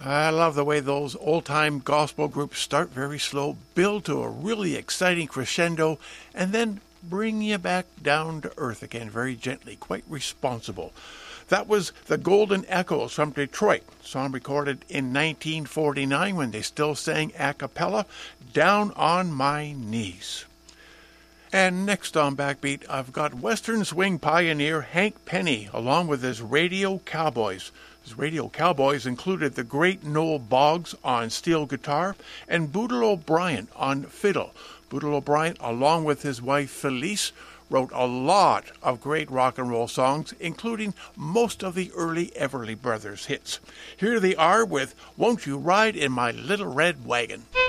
I love the way those old-time gospel groups start very slow, build to a really exciting crescendo, and then bring you back down to earth again very gently, quite responsible. That was the Golden Echoes from Detroit, song recorded in 1949 when they still sang a cappella, Down on My Knees. And next on Backbeat, I've got Western swing pioneer Hank Penny, along with his Radio Cowboys. His Radio Cowboys included the great Noel Boggs on steel guitar and Boodle O'Brien on fiddle. Boodle O'Brien, along with his wife Felice, wrote a lot of great rock and roll songs, including most of the early Everly Brothers hits. Here they are with Won't You Ride in My Little Red Wagon.